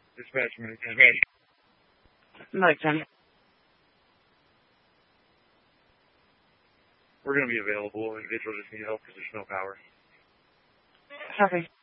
Dispatch minute 10. Like 10. We're going to be available. Individual just need help because there's no power. Copy.